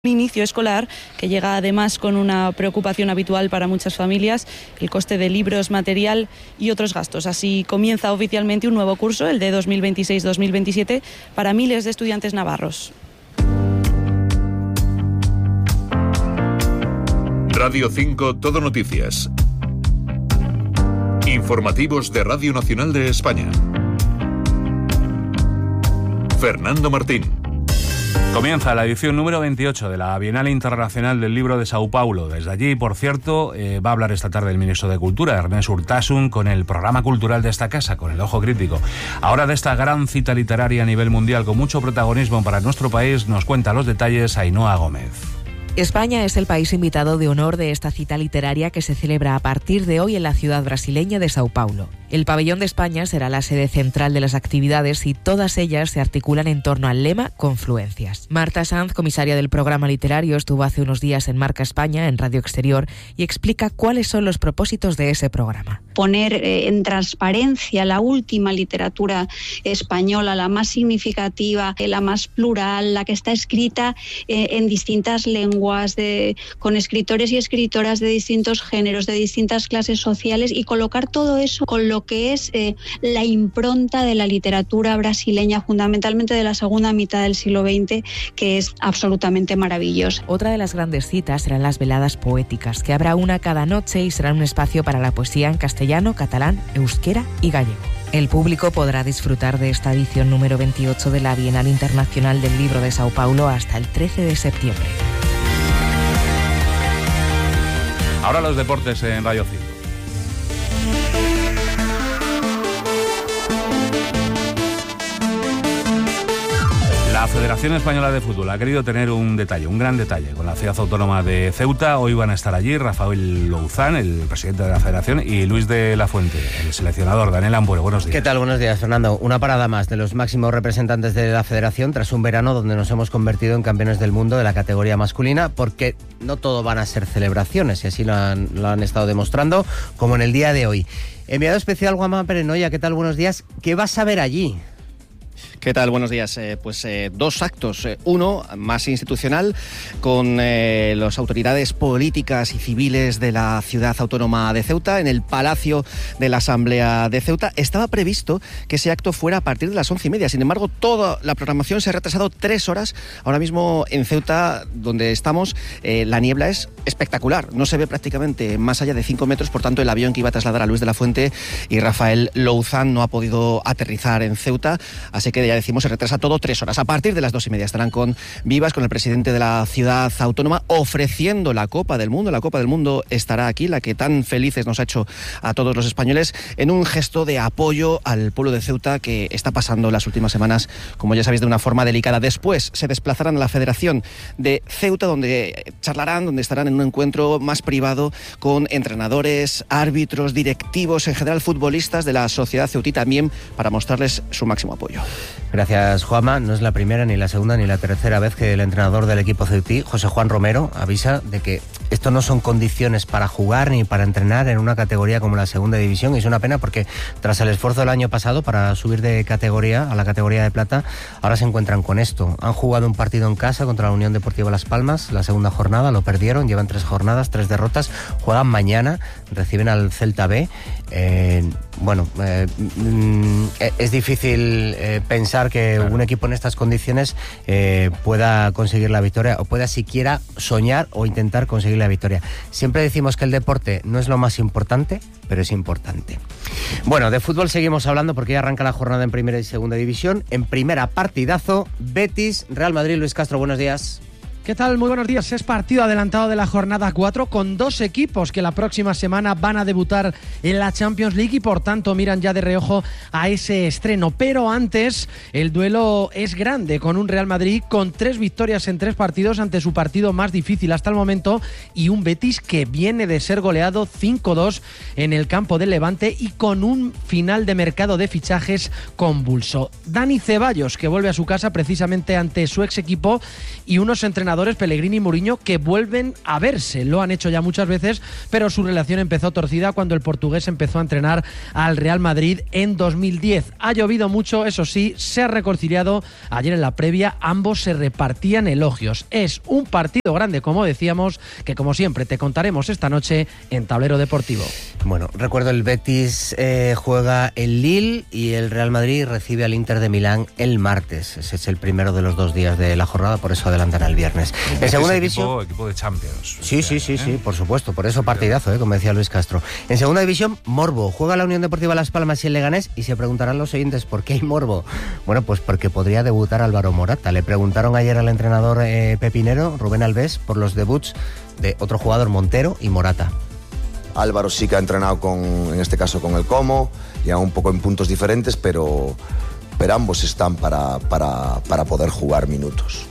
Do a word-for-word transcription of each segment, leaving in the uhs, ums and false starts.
Inicio escolar que llega además con una preocupación habitual para muchas familias, el coste de libros, material y otros gastos. Así comienza oficialmente un nuevo curso, el de dos mil veintiséis dos mil veintisiete, para miles de estudiantes navarros. Radio cinco Todo Noticias. Informativos de Radio Nacional de España. Fernando Martín. Comienza la edición número veintiocho de la Bienal Internacional del Libro de Sao Paulo. Desde allí, por cierto, eh, va a hablar esta tarde el ministro de Cultura, Ernest Urtasun, con el programa cultural de esta casa, con el ojo crítico. Ahora de esta gran cita literaria a nivel mundial con mucho protagonismo para nuestro país, nos cuenta los detalles Ainhoa Gómez. España es el país invitado de honor de esta cita literaria que se celebra a partir de hoy en la ciudad brasileña de Sao Paulo. El pabellón de España será la sede central de las actividades y todas ellas se articulan en torno al lema Confluencias. Marta Sanz, comisaria del programa literario, estuvo hace unos días en Marca España, en Radio Exterior, y explica cuáles son los propósitos de ese programa. Poner eh, en transparencia la última literatura española, la más significativa, eh, la más plural, la que está escrita eh, en distintas lenguas, de, con escritores y escritoras de distintos géneros, de distintas clases sociales, y colocar todo eso con lo que es eh, la impronta de la literatura brasileña, fundamentalmente de la segunda mitad del siglo veinte, que es absolutamente maravillosa. Otra de las grandes citas serán las veladas poéticas, que habrá una cada noche y serán un espacio para la poesía en castellano, catalán, euskera y gallego. El público podrá disfrutar de esta edición número veintiocho de la Bienal Internacional del Libro de Sao Paulo hasta el trece de septiembre. Ahora los deportes en Radio cinco. La Federación Española de Fútbol ha querido tener un detalle, un gran detalle, con la ciudad autónoma de Ceuta. Hoy van a estar allí Rafael Louzán, el presidente de la Federación, y Luis de la Fuente, el seleccionador. Daniel Ambuero, buenos días. ¿Qué tal? Buenos días, Fernando. Una parada más de los máximos representantes de la Federación tras un verano donde nos hemos convertido en campeones del mundo de la categoría masculina, porque no todo van a ser celebraciones, y así lo han, lo han estado demostrando, como en el día de hoy. Enviado especial Guamán Perenoya, ¿qué tal? Buenos días. ¿Qué vas a ver allí? ¿Qué tal? Buenos días. Eh, pues eh, dos actos. Eh, uno, más institucional, con eh, las autoridades políticas y civiles de la ciudad autónoma de Ceuta, en el Palacio de la Asamblea de Ceuta. Estaba previsto que ese acto fuera a partir de las once y media. Sin embargo, toda la programación se ha retrasado tres horas. Ahora mismo en Ceuta, donde estamos, eh, la niebla es espectacular. No se ve prácticamente más allá de cinco metros. Por tanto, el avión que iba a trasladar a Luis de la Fuente y Rafael Louzán no ha podido aterrizar en Ceuta. Así que ya decimos, se retrasa todo tres horas. A partir de las dos y media estarán con Vivas, con el presidente de la ciudad autónoma, ofreciendo la Copa del Mundo. La Copa del Mundo estará aquí, la que tan felices nos ha hecho a todos los españoles, en un gesto de apoyo al pueblo de Ceuta, que está pasando las últimas semanas, como ya sabéis, de una forma delicada. Después se desplazarán a la Federación de Ceuta, donde charlarán, donde estarán en un encuentro más privado con entrenadores, árbitros, directivos, en general futbolistas de la sociedad ceutí, también para mostrarles su máximo apoyo. Gracias, Juanma. No es la primera, ni la segunda, ni la tercera vez que el entrenador del equipo ceutí, José Juan Romero, avisa de que esto no son condiciones para jugar ni para entrenar en una categoría como la segunda división. Y es una pena porque tras el esfuerzo del año pasado para subir de categoría a la categoría de plata, ahora se encuentran con esto. Han jugado un partido en casa contra la Unión Deportiva Las Palmas, la segunda jornada, lo perdieron, llevan tres jornadas, tres derrotas, juegan mañana, reciben al Celta B. Eh, bueno, eh, mm, es difícil eh, pensar que claro, un equipo en estas condiciones eh, pueda conseguir la victoria, o pueda siquiera soñar o intentar conseguir la victoria. Siempre decimos que el deporte no es lo más importante, pero es importante. Bueno, de fútbol seguimos hablando porque ya arranca la jornada en primera y segunda división. En primera, partidazo, Betis, Real Madrid. Luis Castro, buenos días. ¿Qué tal? Muy buenos días. Es partido adelantado de la jornada cuatro, con dos equipos que la próxima semana van a debutar en la Champions League y por tanto miran ya de reojo a ese estreno. Pero antes, el duelo es grande, con un Real Madrid con tres victorias en tres partidos ante su partido más difícil hasta el momento, y un Betis que viene de ser goleado cinco dos en el campo del Levante y con un final de mercado de fichajes convulso. Dani Ceballos, que vuelve a su casa precisamente ante su ex equipo, y unos entrenadores entrenadores, Pellegrini y Mourinho, que vuelven a verse. Lo han hecho ya muchas veces, pero su relación empezó torcida cuando el portugués empezó a entrenar al Real Madrid en dos mil diez. Ha llovido mucho, eso sí, se ha reconciliado. Ayer en la previa ambos se repartían elogios. Es un partido grande, como decíamos, que como siempre te contaremos esta noche en Tablero Deportivo. Bueno, recuerdo el Betis eh, juega el Lille y el Real Madrid recibe al Inter de Milán el martes. Ese es el primero de los dos días de la jornada, por eso adelantan al viernes. En segunda división... Equipo, equipo de Champions. Sí, sí, sí, ¿eh? sí, por supuesto. Por eso partidazo, ¿eh? como decía Luis Castro. En segunda división, morbo. Juega la Unión Deportiva Las Palmas y el Leganés y se preguntarán los oyentes ¿por qué hay morbo? Bueno, pues porque podría debutar Álvaro Morata. Le preguntaron ayer al entrenador eh, pepinero, Rubén Alves, por los debuts de otro jugador, Montero y Morata. Álvaro sí que ha entrenado con, en este caso con el Como, ya un poco en puntos diferentes, pero, pero ambos están para, para, para poder jugar minutos.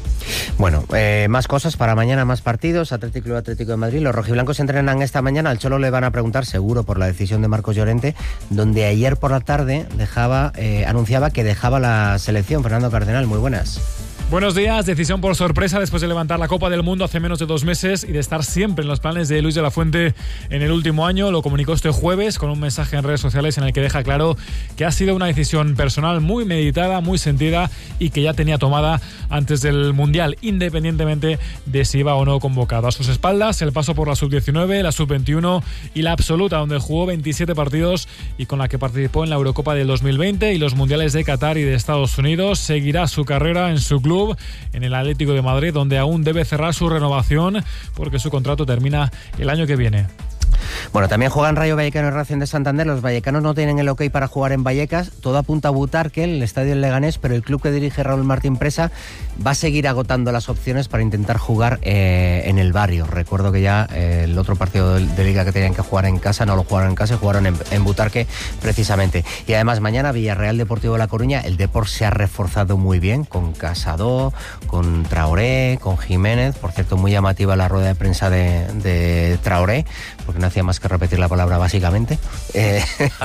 Bueno, eh, más cosas para mañana, más partidos. Atlético Club Atlético de Madrid. Los rojiblancos entrenan esta mañana. Al Cholo le van a preguntar seguro por la decisión de Marcos Llorente, donde ayer por la tarde dejaba, eh, anunciaba que dejaba la selección. Fernando Cardenal, muy buenas. Buenos días, decisión por sorpresa después de levantar la Copa del Mundo hace menos de dos meses y de estar siempre en los planes de Luis de la Fuente en el último año. Lo comunicó este jueves con un mensaje en redes sociales en el que deja claro que ha sido una decisión personal muy meditada, muy sentida y que ya tenía tomada antes del Mundial, independientemente de si iba o no convocado. A sus espaldas el paso por la sub diecinueve, la sub veintiuno y la absoluta, donde jugó veintisiete partidos y con la que participó en la Eurocopa del dos mil veinte y los Mundiales de Qatar y de Estados Unidos. Seguirá su carrera en su club, en el Atlético de Madrid, donde aún debe cerrar su renovación porque su contrato termina el año que viene. Bueno, también juegan Rayo Vallecano y Racing de Santander. Los vallecanos no tienen el ok para jugar en Vallecas. Todo apunta a Butarque, el estadio del Leganés, pero el club que dirige Raúl Martín Presa va a seguir agotando las opciones para intentar jugar eh, en el barrio. Recuerdo que ya eh, el otro partido de, de Liga que tenían que jugar en casa, no lo jugaron en casa, jugaron en, en Butarque precisamente. Y además mañana Villarreal Deportivo de La Coruña. El Depor se ha reforzado muy bien con Casado, con Traoré, con Jiménez. Por cierto, muy llamativa la rueda de prensa de, de Traoré, porque no hacía más que repetir la palabra básicamente. Eh,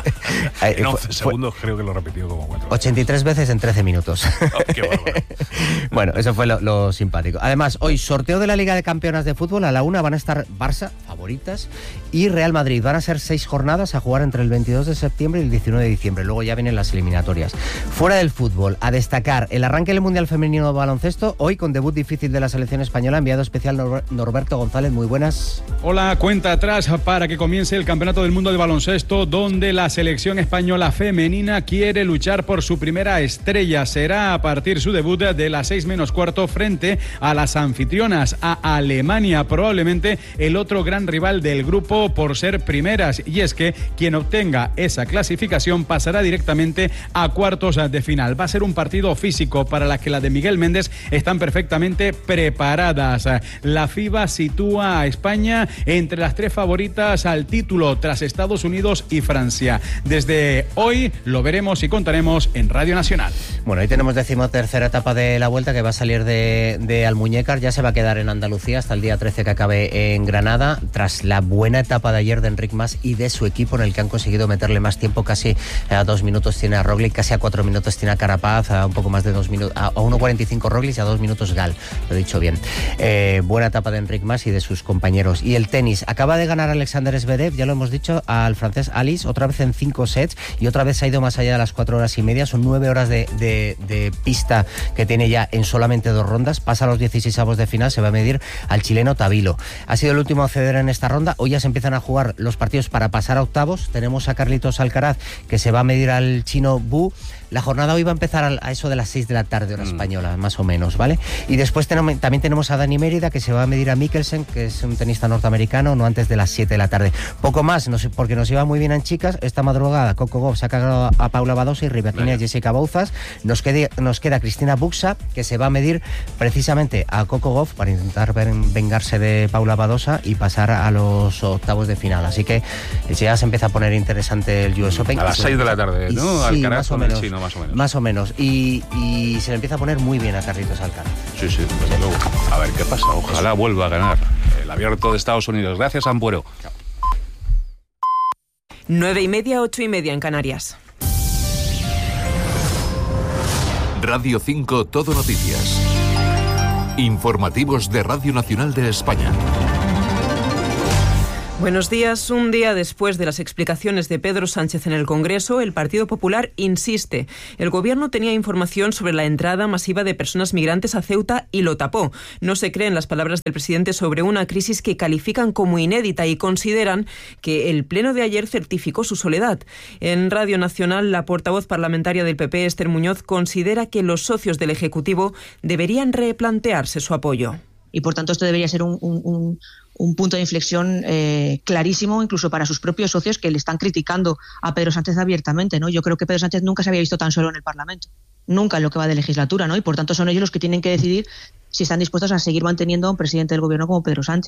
en once segundos creo que lo repitió como cuatro. ochenta y tres veces en trece minutos. Oh, qué bárbaro. Bueno, eso fue lo, lo simpático. Además, hoy sorteo de la Liga de Campeonas de Fútbol. A la una van a estar Barça, favoritas, y Real Madrid. Van a ser seis jornadas a jugar entre el veintidós de septiembre y el diecinueve de diciembre. Luego ya vienen las eliminatorias. Fuera del fútbol, a destacar el arranque del Mundial Femenino de Baloncesto. Hoy con debut difícil de la selección española. Enviado especial Nor- Norberto González. Muy buenas. Hola, cuenta atrás para que comience el Campeonato del Mundo de Baloncesto, donde la selección española femenina quiere luchar por su primera estrella. Será a partir su debut de las seis menos cuarto frente a las anfitrionas, a Alemania, probablemente el otro gran rival del grupo por ser primeras. Y es que quien obtenga esa clasificación pasará directamente a cuartos de final. Va a ser un partido físico para la que la de Miguel Méndez están perfectamente preparadas. La FIBA sitúa a España entre las tres favoritas al título tras Estados Unidos y Francia. Desde hoy lo veremos y contaremos en Radio Nacional. Bueno, hoy tenemos decimotercera etapa de la Vuelta que va a salir de, de Almuñécar. Ya se va a quedar en Andalucía hasta el día trece que acabe en Granada, tras la buena etapa de ayer de Enric Mas y de su equipo, en el que han conseguido meterle más tiempo. Casi a dos minutos tiene a Roglic, casi a cuatro minutos tiene a Carapaz, a un poco más de dos minutos, a uno cuarenta y cinco Roglic y a dos minutos Gal, lo he dicho bien. Eh, buena etapa de Enric Mas y de sus compañeros. Y el tenis, acaba de ganar Alexander Zverev, ya lo hemos dicho, al francés Alice, otra vez en cinco sets, y otra vez se ha ido más allá de las cuatro horas y media. Son nueve horas de, de, de pista que tiene ya en solamente dos rondas. Pasa a los dieciseisavos de final, se va a medir al chileno Tabilo. Ha sido el último a ceder en esta ronda. Hoy ya se empiezan a jugar los partidos para pasar a octavos. Tenemos a Carlitos Alcaraz, que se va a medir al chino Bu. La jornada hoy va a empezar a eso de las seis de la tarde, hora mm. española, más o menos, ¿vale? Y después tenemos, también tenemos a Dani Mérida, que se va a medir a Mikkelsen, que es un tenista norteamericano, no antes de las siete de la tarde. Poco más, no sé, porque nos iba muy bien en chicas. Esta madrugada Coco Gauff se ha cagado a Paula Badosa y Rivaquina a Jessica Bouzas. Nos, quede, nos queda Cristina Buxa, que se va a medir precisamente a Coco Gauff para intentar vengarse de Paula Badosa y pasar a los octavos de final. Así que ya se empieza a poner interesante el U S Open. A las seis de la tarde, ¿no? Sí, Alcaraz más o menos. Chino, más o menos. Más o menos. Y, y se le empieza a poner muy bien a Carlitos Alcaraz. Sí, sí, desde luego. A ver qué pasa. Ojalá Eso. vuelva a ganar el Abierto de Estados Unidos. Gracias, Ampuero. Chao. Nueve y media, ocho y media en Canarias. Radio cinco Todo Noticias. Informativos de Radio Nacional de España. Buenos días. Un día después de las explicaciones de Pedro Sánchez en el Congreso, el Partido Popular insiste. El Gobierno tenía información sobre la entrada masiva de personas migrantes a Ceuta y lo tapó. No se creen las palabras del presidente sobre una crisis que califican como inédita y consideran que el pleno de ayer certificó su soledad. En Radio Nacional, la portavoz parlamentaria del P P, Esther Muñoz, considera que los socios del Ejecutivo deberían replantearse su apoyo. Y por tanto esto debería ser un, un, un, un punto de inflexión eh, clarísimo, incluso para sus propios socios que le están criticando a Pedro Sánchez abiertamente, ¿no? Yo creo que Pedro Sánchez nunca se había visto tan solo en el Parlamento, nunca en lo que va de legislatura, ¿no? Y por tanto son ellos los que tienen que decidir si están dispuestos a seguir manteniendo a un presidente del Gobierno como Pedro Sánchez.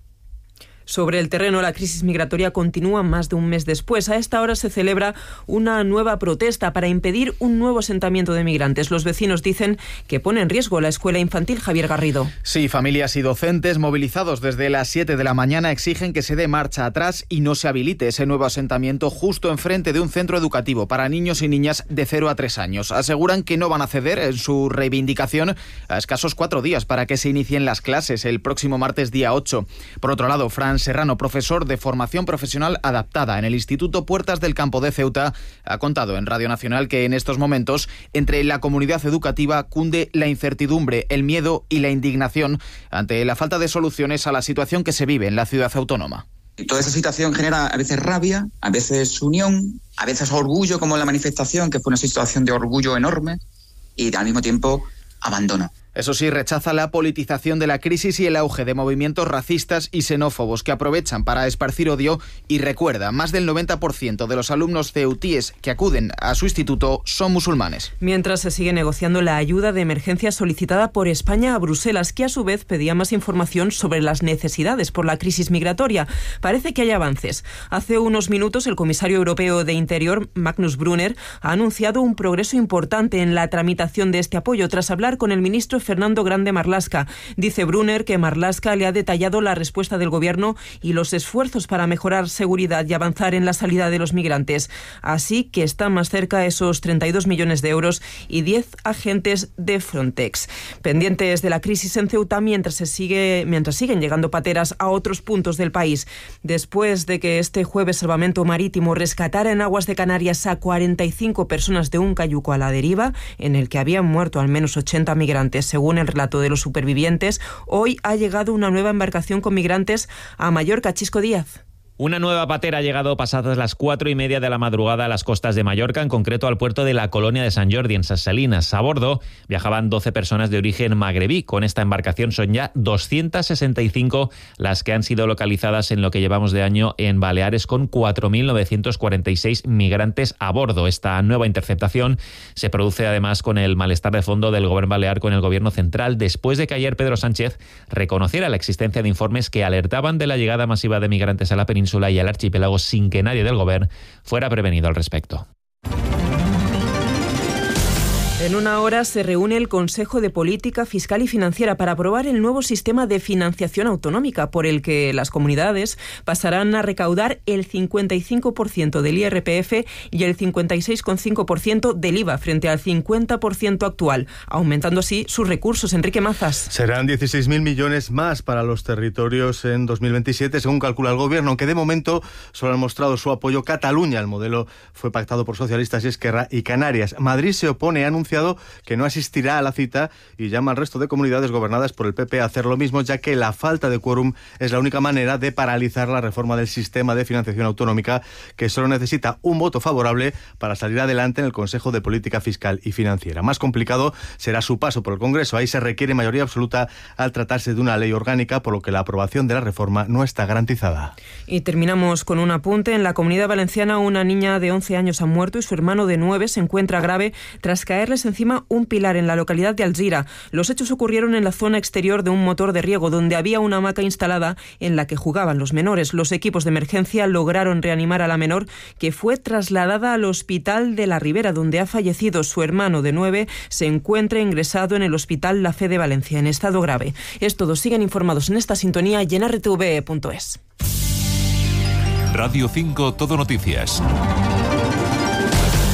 Sobre el terreno, la crisis migratoria continúa más de un mes después. A esta hora se celebra una nueva protesta para impedir un nuevo asentamiento de migrantes. Los vecinos dicen que pone en riesgo la escuela infantil. Javier Garrido. Sí, familias y docentes movilizados desde las siete de la mañana exigen que se dé marcha atrás y no se habilite ese nuevo asentamiento justo enfrente de un centro educativo para niños y niñas de cero a tres años. Aseguran que no van a ceder en su reivindicación a escasos cuatro días para que se inicien las clases el próximo martes día ocho. Por otro lado, Fran Serrano, profesor de formación profesional adaptada en el Instituto Puertas del Campo de Ceuta, ha contado en Radio Nacional que en estos momentos entre la comunidad educativa cunde la incertidumbre, el miedo y la indignación ante la falta de soluciones a la situación que se vive en la ciudad autónoma. Toda esa situación genera a veces rabia, a veces unión, a veces orgullo, como en la manifestación, que fue una situación de orgullo enorme, y al mismo tiempo abandono. Eso sí, rechaza la politización de la crisis y el auge de movimientos racistas y xenófobos que aprovechan para esparcir odio y recuerda, más del noventa por ciento de los alumnos ceutíes que acuden a su instituto son musulmanes. Mientras se sigue negociando la ayuda de emergencia solicitada por España a Bruselas, que a su vez pedía más información sobre las necesidades por la crisis migratoria. Parece que hay avances. Hace unos minutos el comisario europeo de Interior, Magnus Brunner, ha anunciado un progreso importante en la tramitación de este apoyo tras hablar con el ministro Fernando Grande Marlaska. Dice Brunner que Marlaska le ha detallado la respuesta del Gobierno y los esfuerzos para mejorar seguridad y avanzar en la salida de los migrantes. Así que están más cerca esos treinta y dos millones de euros y diez agentes de Frontex. Pendientes de la crisis en Ceuta mientras, se sigue, mientras siguen llegando pateras a otros puntos del país. Después de que este jueves Salvamento Marítimo rescatara en aguas de Canarias a cuarenta y cinco personas de un cayuco a la deriva, en el que habían muerto al menos ochenta migrantes, según el relato de los supervivientes, hoy ha llegado una nueva embarcación con migrantes a Mallorca. Chisco Díaz. Una nueva patera ha llegado pasadas las cuatro y media de la madrugada a las costas de Mallorca, en concreto al puerto de la Colonia de San Jordi, en Ses Salines. A bordo viajaban doce personas de origen magrebí. Con esta embarcación son ya doscientas sesenta y cinco las que han sido localizadas en lo que llevamos de año en Baleares, con cuatro mil novecientos cuarenta y seis migrantes a bordo. Esta nueva interceptación se produce además con el malestar de fondo del Gobierno balear con el Gobierno central, después de que ayer Pedro Sánchez reconociera la existencia de informes que alertaban de la llegada masiva de migrantes a la península y al archipiélago sin que nadie del Gobierno fuera prevenido al respecto. En una hora se reúne el Consejo de Política Fiscal y Financiera para aprobar el nuevo sistema de financiación autonómica, por el que las comunidades pasarán a recaudar el cincuenta y cinco por ciento del I R P F y el cincuenta y seis coma cinco por ciento del I V A frente al cincuenta por ciento actual, aumentando así sus recursos. Enrique Mazas. Serán dieciséis mil millones más para los territorios en dos mil veintisiete, según calcula el Gobierno, aunque de momento solo han mostrado su apoyo Cataluña. El modelo fue pactado por socialistas y Esquerra y Canarias. Madrid se opone, ha anunciado que no asistirá a la cita y llama al resto de comunidades gobernadas por el P P a hacer lo mismo, ya que la falta de quórum es la única manera de paralizar la reforma del sistema de financiación autonómica, que solo necesita un voto favorable para salir adelante en el Consejo de Política Fiscal y Financiera. Más complicado será su paso por el Congreso. Ahí se requiere mayoría absoluta al tratarse de una ley orgánica, por lo que la aprobación de la reforma no está garantizada. Y terminamos con un apunte. En la Comunidad Valenciana, una niña de once años ha muerto y su hermano de nueve se encuentra grave tras caerles encima un pilar en la localidad de Alzira. Los hechos ocurrieron en la zona exterior de un motor de riego, donde había una hamaca instalada en la que jugaban los menores. Los equipos de emergencia lograron reanimar a la menor, que fue trasladada al hospital de la Ribera, donde ha fallecido. Su hermano de nueve se encuentra ingresado en el Hospital La Fe de Valencia en estado grave. Es todo. Sigan informados en esta sintonía y en r t v punto es. Radio cinco Todo Noticias.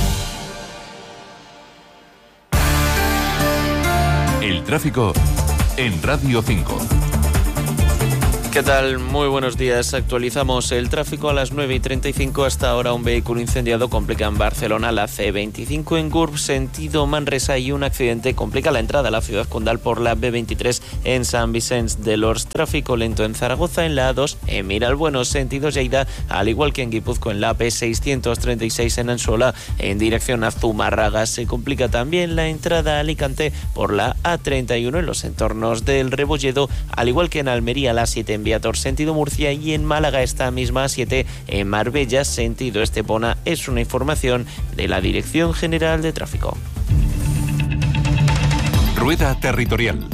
El tráfico en Radio cinco. ¿Qué tal? Muy buenos días. Actualizamos el tráfico a las nueve y treinta y cinco. Hasta ahora un vehículo incendiado complica en Barcelona la ce veinticinco en Gurb, sentido Manresa, y un accidente complica la entrada a la ciudad condal por la be veintitrés en San Vicente de Lors. Tráfico lento en Zaragoza en la a dos en Miralbueno, sentido Lleida, al igual que en Guipúzcoa en la a pe seiscientos treinta y seis en Ansola en dirección a Zumárraga. Se complica también la entrada a Alicante por la a treinta y uno en los entornos del Rebolledo, al igual que en Almería la a siete en Viator, sentido Murcia, y en Málaga esta misma a siete en Marbella, sentido Estepona. Es una información de la Dirección General de Tráfico. Rueda Territorial.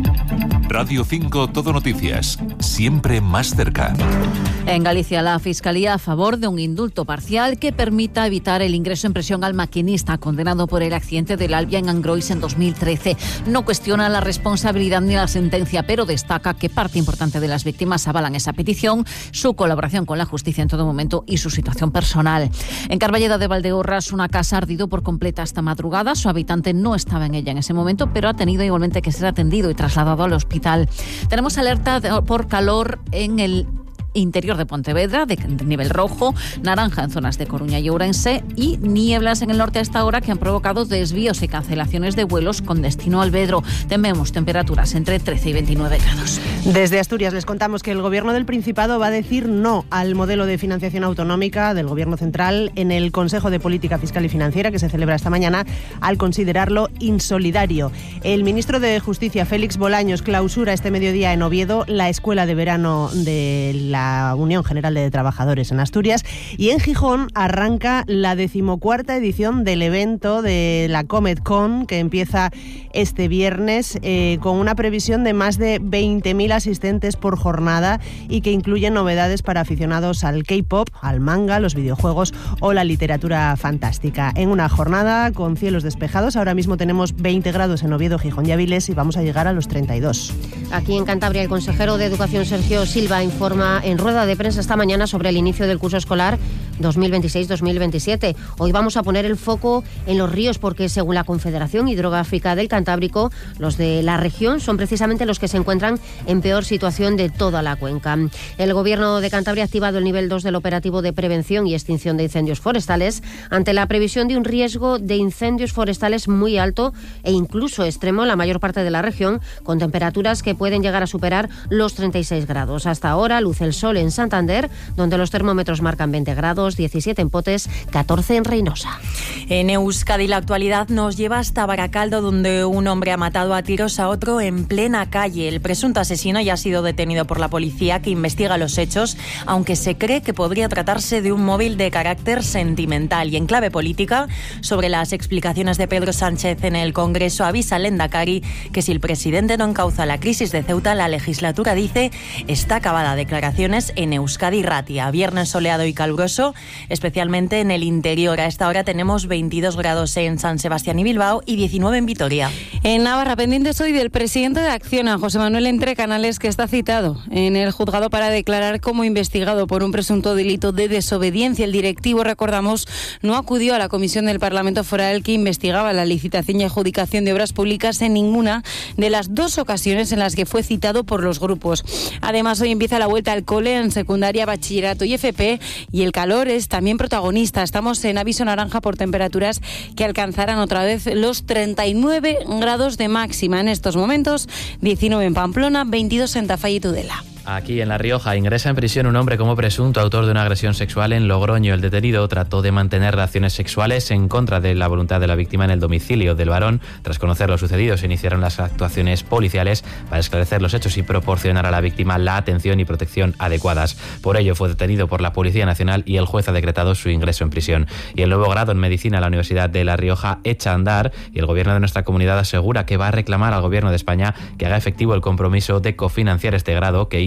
Radio cinco Todo Noticias, siempre más cerca. En Galicia, la Fiscalía a favor de un indulto parcial que permita evitar el ingreso en prisión al maquinista condenado por el accidente del Albia en Angrois en dos mil trece. No cuestiona la responsabilidad ni la sentencia, pero destaca que parte importante de las víctimas avalan esa petición, su colaboración con la justicia en todo momento y su situación personal. En Carballeda de Valdeorras, una casa ha ardido por completa esta madrugada. Su habitante no estaba en ella en ese momento, pero ha tenido igualmente que ser atendido y trasladado al hospital. Tenemos alerta por calor en el interior de Pontevedra, de nivel rojo, naranja en zonas de Coruña y Ourense, y nieblas en el norte a esta hora que han provocado desvíos y cancelaciones de vuelos con destino al Vedro. Tenemos temperaturas entre trece y veintinueve grados. Desde Asturias les contamos que el Gobierno del Principado va a decir no al modelo de financiación autonómica del Gobierno central en el Consejo de Política Fiscal y Financiera que se celebra esta mañana, al considerarlo insolidario. El ministro de Justicia, Félix Bolaños, clausura este mediodía en Oviedo la escuela de verano de la la Unión General de Trabajadores en Asturias, y en Gijón arranca la decimocuarta edición del evento de la CometCon, que empieza este viernes eh, con una previsión de más de veinte mil asistentes por jornada y que incluye novedades para aficionados al K-pop, al manga, los videojuegos o la literatura fantástica. En una jornada con cielos despejados, ahora mismo tenemos veinte grados en Oviedo, Gijón y Avilés y vamos a llegar a los treinta y dos. Aquí en Cantabria, el consejero de Educación, Sergio Silva, informa en rueda de prensa esta mañana sobre el inicio del curso escolar dos mil veintiséis dos mil veintisiete. Hoy vamos a poner el foco en los ríos porque, según la Confederación Hidrográfica del Cantábrico, los de la región son precisamente los que se encuentran en peor situación de toda la cuenca. El Gobierno de Cantabria ha activado el nivel dos del operativo de prevención y extinción de incendios forestales ante la previsión de un riesgo de incendios forestales muy alto e incluso extremo en la mayor parte de la región, con temperaturas que pueden llegar a superar los treinta y seis grados. Hasta ahora luce el sol en Santander, donde los termómetros marcan veinte grados, diecisiete en Potes, catorce en Reynosa. En Euskadi la actualidad nos lleva hasta Baracaldo, donde un hombre ha matado a tiros a otro en plena calle. El presunto asesino ya ha sido detenido por la policía, que investiga los hechos, aunque se cree que podría tratarse de un móvil de carácter sentimental. Y en clave política, sobre las explicaciones de Pedro Sánchez en el Congreso, avisa el Lehendakari que si el presidente no encauza la crisis de Ceuta, la legislatura, dice, está acabada. Declaraciones en Euskadi Ratia. Viernes soleado y caluroso, especialmente en el interior. A esta hora tenemos veintidós grados en San Sebastián y Bilbao y diecinueve en Vitoria. En Navarra, pendientes hoy del presidente de Acciona, José Manuel Entre Canales, que está citado en el juzgado para declarar como investigado por un presunto delito de desobediencia. El directivo, recordamos, no acudió a la comisión del Parlamento Foral que investigaba la licitación y adjudicación de obras públicas en ninguna de las dos ocasiones en las que fue citado por los grupos. Además, hoy empieza la vuelta al cole en secundaria, bachillerato y F P, y el calor es también protagonista. Estamos en aviso naranja por temperaturas que alcanzarán otra vez los treinta y nueve grados de máxima en estos momentos, diecinueve en Pamplona, veintidós en Tafalla y Tudela. Aquí en La Rioja ingresa en prisión un hombre como presunto autor de una agresión sexual en Logroño. El detenido trató de mantener relaciones sexuales en contra de la voluntad de la víctima en el domicilio del varón. Tras conocer lo sucedido, se iniciaron las actuaciones policiales para esclarecer los hechos y proporcionar a la víctima la atención y protección adecuadas. Por ello fue detenido por la Policía Nacional y el juez ha decretado su ingreso en prisión. Y el nuevo grado en Medicina de la Universidad de La Rioja echa a andar y el gobierno de nuestra comunidad asegura que va a reclamar al gobierno de España que haga efectivo el compromiso de cofinanciar este grado que hizo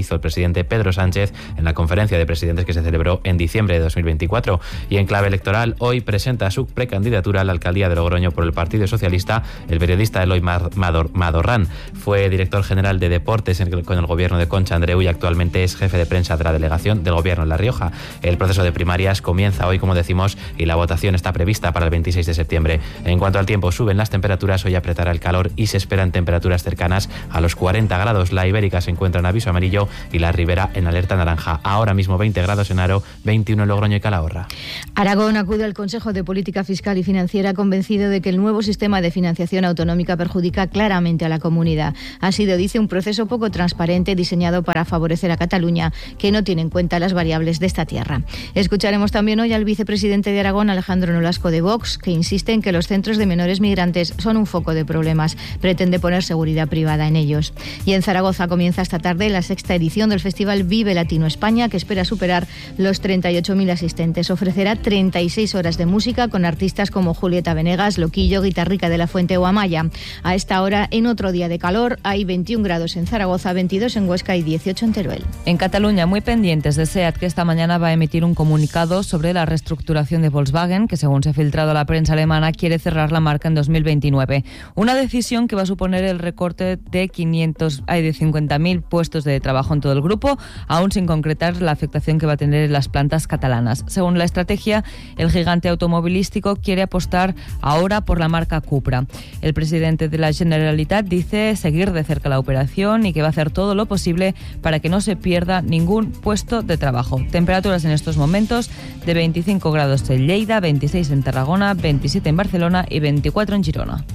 hizo el presidente Pedro Sánchez en la conferencia de presidentes que se celebró en diciembre de dos mil veinticuatro. Y en clave electoral, hoy presenta su precandidatura a la alcaldía de Logroño por el Partido Socialista el periodista Eloy Madorrán. Fue director general de Deportes con el gobierno de Concha Andreu y actualmente es jefe de prensa de la delegación del gobierno en La Rioja. El proceso de primarias comienza hoy, como decimos, y la votación está prevista para el veintiséis de septiembre. En cuanto al tiempo, suben las temperaturas, hoy apretará el calor y se esperan temperaturas cercanas a los cuarenta grados. La Ibérica se encuentra en aviso amarillo y la Ribera en alerta naranja. Ahora mismo veinte grados en Aro, veintiuno en Logroño y Calahorra. Aragón acude al Consejo de Política Fiscal y Financiera convencido de que el nuevo sistema de financiación autonómica perjudica claramente a la comunidad. Ha sido, dice, un proceso poco transparente diseñado para favorecer a Cataluña, que no tiene en cuenta las variables de esta tierra. Escucharemos también hoy al vicepresidente de Aragón, Alejandro Nolasco de Vox, que insiste en que los centros de menores migrantes son un foco de problemas. Pretende poner seguridad privada en ellos. Y en Zaragoza comienza esta tarde la sexta edición del Festival Vive Latino España, que espera superar los treinta y ocho mil asistentes. Ofrecerá treinta y seis horas de música con artistas como Julieta Venegas, Loquillo, Guitarrica de la Fuente o Amaya. A esta hora, en otro día de calor, hay veintiún grados en Zaragoza, veintidós en Huesca y dieciocho en Teruel. En Cataluña, muy pendientes de SEAT, que esta mañana va a emitir un comunicado sobre la reestructuración de Volkswagen, que según se ha filtrado a la prensa alemana, quiere cerrar la marca en dos mil veintinueve. Una decisión que va a suponer el recorte de quinientos, ay, de cincuenta mil puestos de trabajo en todo el grupo, aún sin concretar la afectación que va a tener en las plantas catalanas. Según la estrategia, el gigante automovilístico quiere apostar ahora por la marca Cupra. El presidente de la Generalitat dice seguir de cerca la operación y que va a hacer todo lo posible para que no se pierda ningún puesto de trabajo. Temperaturas en estos momentos de veinticinco grados en Lleida, veintiséis en Tarragona, veintisiete en Barcelona y veinticuatro en Girona.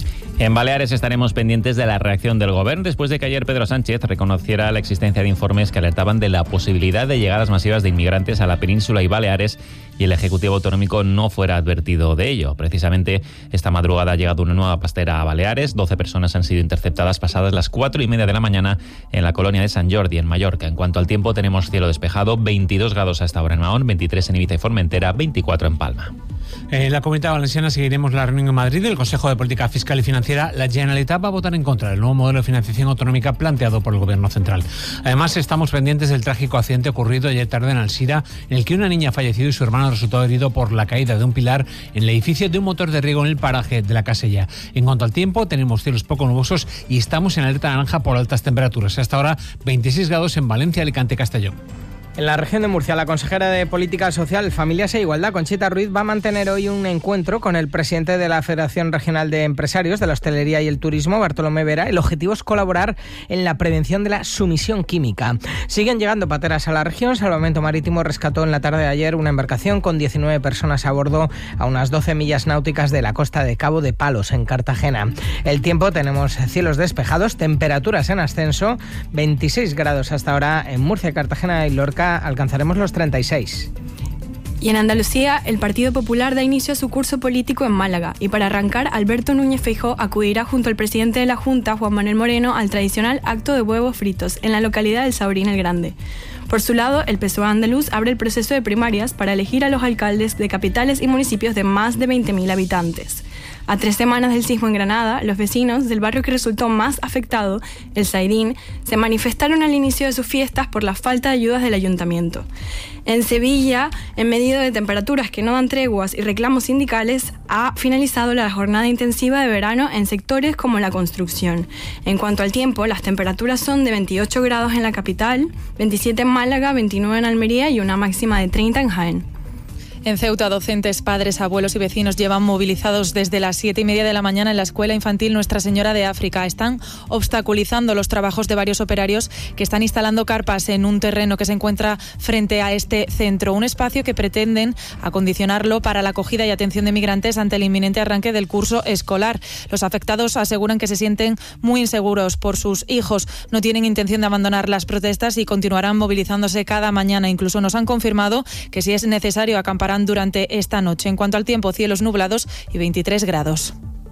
En Baleares estaremos pendientes de la reacción del Gobierno después de que ayer Pedro Sánchez reconociera la existencia de informes que alertaban de la posibilidad de llegadas masivas de inmigrantes a la península y Baleares y el Ejecutivo Autonómico no fuera advertido de ello. Precisamente esta madrugada ha llegado una nueva pastera a Baleares. doce personas han sido interceptadas pasadas las cuatro y media de la mañana en la colonia de Sant Jordi, en Mallorca. En cuanto al tiempo, tenemos cielo despejado, veintidós grados hasta ahora en Mahón, veintitrés en Ibiza y Formentera, veinticuatro en Palma. En la Comunidad Valenciana seguiremos la reunión en Madrid del Consejo de Política Fiscal y Financiera. La Generalitat va a votar en contra del nuevo modelo de financiación autonómica planteado por el Gobierno central. Además, estamos pendientes del trágico accidente ocurrido ayer tarde en Alsira, en el que una niña ha fallecido y su hermano resultó herido por la caída de un pilar en el edificio de un motor de riego en el paraje de la Casella. En cuanto al tiempo, tenemos cielos poco nubosos y estamos en alerta naranja por altas temperaturas. Hasta ahora, veintiséis grados en Valencia, Alicante y Castellón. En la región de Murcia, la consejera de Política Social, Familias e Igualdad, Conchita Ruiz, va a mantener hoy un encuentro con el presidente de la Federación Regional de Empresarios de la Hostelería y el Turismo, Bartolomé Vera. El objetivo es colaborar en la prevención de la sumisión química. Siguen llegando pateras a la región. Salvamento Marítimo rescató en la tarde de ayer una embarcación con diecinueve personas a bordo a unas doce millas náuticas de la costa de Cabo de Palos, en Cartagena. El tiempo, tenemos cielos despejados, temperaturas en ascenso, veintiséis grados hasta ahora en Murcia, Cartagena y Lorca. Alcanzaremos los treinta y seis. Y en Andalucía, el Partido Popular da inicio a su curso político en Málaga y para arrancar, Alberto Núñez Feijóo acudirá junto al presidente de la Junta, Juan Manuel Moreno, al tradicional acto de huevos fritos en la localidad del Saurín el Grande. Por su lado, el P S O E andaluz abre el proceso de primarias para elegir a los alcaldes de capitales y municipios de más de veinte mil habitantes. A tres semanas del sismo en Granada, los vecinos del barrio que resultó más afectado, el Saidín, se manifestaron al inicio de sus fiestas por la falta de ayudas del ayuntamiento. En Sevilla, en medio de temperaturas que no dan treguas y reclamos sindicales, ha finalizado la jornada intensiva de verano en sectores como la construcción. En cuanto al tiempo, las temperaturas son de veintiocho grados en la capital, veintisiete en Málaga, veintinueve en Almería y una máxima de treinta en Jaén. En Ceuta, docentes, padres, abuelos y vecinos llevan movilizados desde las siete y media de la mañana en la escuela infantil Nuestra Señora de África. Están obstaculizando los trabajos de varios operarios que están instalando carpas en un terreno que se encuentra frente a este centro. Un espacio que pretenden acondicionarlo para la acogida y atención de migrantes ante el inminente arranque del curso escolar. Los afectados aseguran que se sienten muy inseguros por sus hijos. No tienen intención de abandonar las protestas y continuarán movilizándose cada mañana. Incluso nos han confirmado que si es necesario acamparán durante esta noche. En cuanto al tiempo, cielos nublados y veintitrés grados.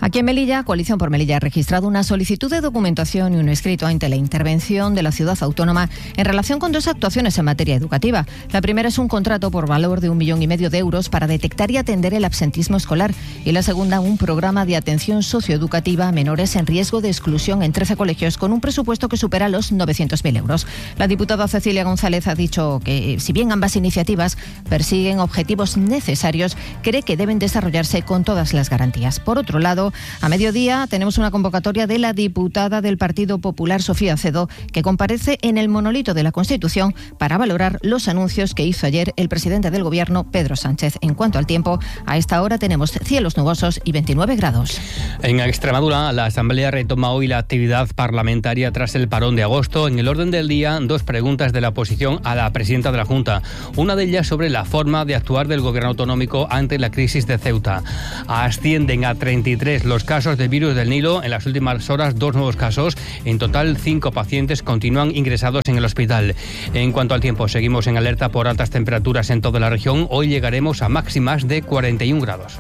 Aquí en Melilla, Coalición por Melilla ha registrado una solicitud de documentación y un escrito ante la intervención de la ciudad autónoma en relación con dos actuaciones en materia educativa. La primera es un contrato por valor de un millón y medio de euros para detectar y atender el absentismo escolar, y la segunda, un programa de atención socioeducativa a menores en riesgo de exclusión en trece colegios con un presupuesto que supera los novecientos mil euros. La diputada Cecilia González ha dicho que, si bien ambas iniciativas persiguen objetivos necesarios, cree que deben desarrollarse con todas las garantías. Por otro lado, a mediodía tenemos una convocatoria de la diputada del Partido Popular, Sofía Acedo, que comparece en el monolito de la Constitución para valorar los anuncios que hizo ayer el presidente del Gobierno, Pedro Sánchez. En cuanto al tiempo, a esta hora tenemos cielos nubosos y veintinueve grados. En Extremadura, la Asamblea retoma hoy la actividad parlamentaria tras el parón de agosto. En el orden del día, dos preguntas de la oposición a la presidenta de la Junta. Una de ellas sobre la forma de actuar del Gobierno autonómico ante la crisis de Ceuta. Ascienden a treinta y tres los casos de virus del Nilo. En las últimas horas, dos nuevos casos. En total, cinco pacientes continúan ingresados en el hospital. En cuanto al tiempo, seguimos en alerta por altas temperaturas en toda la región. Hoy llegaremos a máximas de cuarenta y un grados.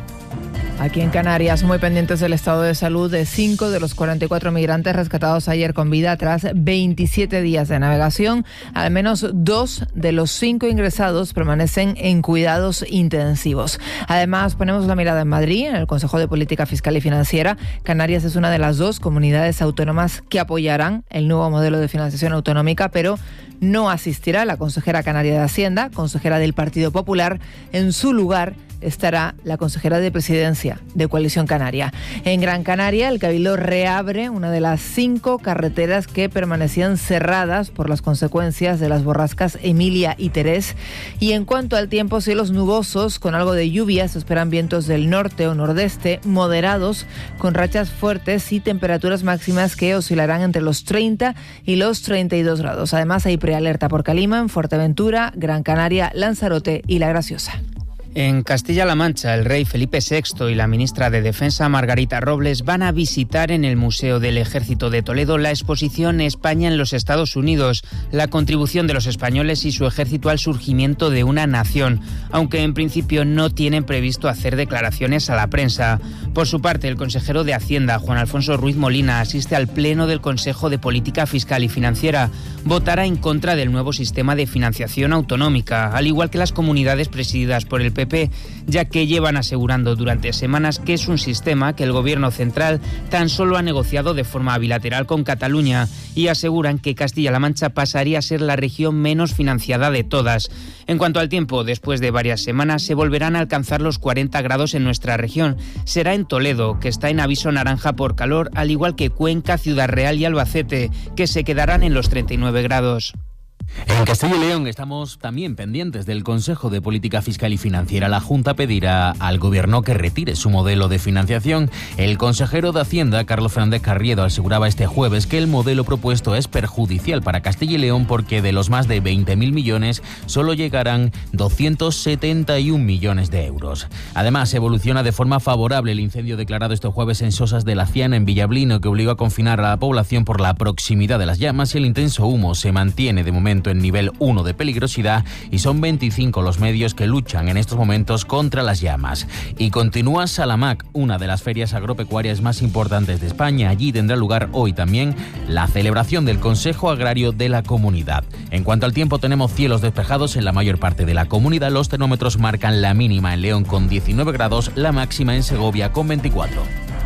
Aquí en Canarias, muy pendientes del estado de salud de cinco de los cuarenta y cuatro migrantes rescatados ayer con vida tras veintisiete días de navegación. Al menos dos de los cinco ingresados permanecen en cuidados intensivos. Además, ponemos la mirada en Madrid, en el Consejo de Política Fiscal y Financiera. Canarias es una de las dos comunidades autónomas que apoyarán el nuevo modelo de financiación autonómica, pero no asistirá la consejera canaria de Hacienda, consejera del Partido Popular. En su lugar estará la consejera de Presidencia de Coalición Canaria. En Gran Canaria, el Cabildo reabre una de las cinco carreteras que permanecían cerradas por las consecuencias de las borrascas Emilia y Terés. Y en cuanto al tiempo, cielos nubosos con algo de lluvia. Se esperan vientos del norte o nordeste moderados con rachas fuertes y temperaturas máximas que oscilarán entre los treinta y los treinta y dos grados. Además, hay prealerta por Calima, en Fuerteventura, Gran Canaria, Lanzarote y La Graciosa. En Castilla-La Mancha, el rey Felipe sexto y la ministra de Defensa, Margarita Robles, van a visitar en el Museo del Ejército de Toledo la exposición España en los Estados Unidos, la contribución de los españoles y su ejército al surgimiento de una nación, aunque en principio no tienen previsto hacer declaraciones a la prensa. Por su parte, el consejero de Hacienda, Juan Alfonso Ruiz Molina, asiste al Pleno del Consejo de Política Fiscal y Financiera. Votará en contra del nuevo sistema de financiación autonómica, al igual que las comunidades presididas por el P P, ya que llevan asegurando durante semanas que es un sistema que el Gobierno central tan solo ha negociado de forma bilateral con Cataluña, y aseguran que Castilla-La Mancha pasaría a ser la región menos financiada de todas. En cuanto al tiempo, después de varias semanas se volverán a alcanzar los cuarenta grados en nuestra región. Será en Toledo, que está en aviso naranja por calor, al igual que Cuenca, Ciudad Real y Albacete, que se quedarán en los treinta y nueve grados. En Castilla y León estamos también pendientes del Consejo de Política Fiscal y Financiera. La Junta pedirá al Gobierno que retire su modelo de financiación. El consejero de Hacienda, Carlos Fernández Carriedo, aseguraba este jueves que el modelo propuesto es perjudicial para Castilla y León porque de los más de veinte mil millones solo llegarán doscientos setenta y un millones de euros. Además, evoluciona de forma favorable el incendio declarado este jueves en Sosas de la Ciana, en Villablino, que obligó a confinar a la población por la proximidad de las llamas, y el intenso humo se mantiene de momento en nivel uno de peligrosidad, y son veinticinco los medios que luchan en estos momentos contra las llamas. Y continúa Salamac, una de las ferias agropecuarias más importantes de España. Allí tendrá lugar hoy también la celebración del Consejo Agrario de la Comunidad. En cuanto al tiempo, tenemos cielos despejados en la mayor parte de la comunidad. Los termómetros marcan la mínima en León con diecinueve grados, la máxima en Segovia con veinticuatro.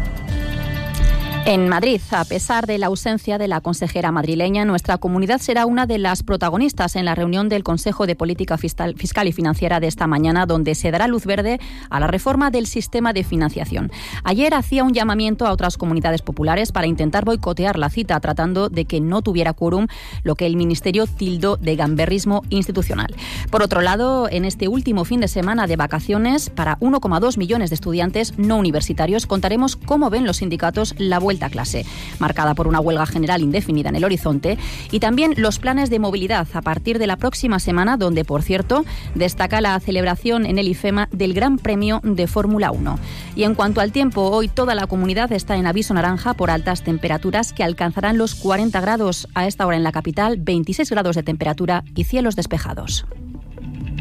En Madrid, a pesar de la ausencia de la consejera madrileña, nuestra comunidad será una de las protagonistas en la reunión del Consejo de Política Fiscal, Fiscal y Financiera de esta mañana, donde se dará luz verde a la reforma del sistema de financiación. Ayer hacía un llamamiento a otras comunidades populares para intentar boicotear la cita, tratando de que no tuviera quórum, lo que el Ministerio tildó de gamberrismo institucional. Por otro lado, en este último fin de semana de vacaciones, para uno coma dos millones de estudiantes no universitarios, contaremos cómo ven los sindicatos la vuelta a clase, marcada por una huelga general indefinida en el horizonte, y también los planes de movilidad a partir de la próxima semana, donde, por cierto, destaca la celebración en el IFEMA del Gran Premio de Fórmula uno. Y en cuanto al tiempo, hoy toda la comunidad está en aviso naranja por altas temperaturas que alcanzarán los cuarenta grados. A esta hora en la capital, veintiséis grados de temperatura y cielos despejados.